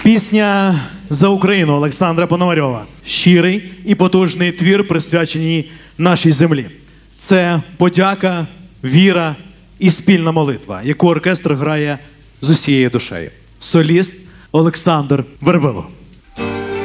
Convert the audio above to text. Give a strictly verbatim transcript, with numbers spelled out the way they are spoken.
Пісня «За Україну» Олександра Пономарьова. Щирий і потужний твір, присвячений нашій землі. Це подяка, віра і спільна молитва, яку оркестр грає з усією душею. Соліст Олександр Вербило.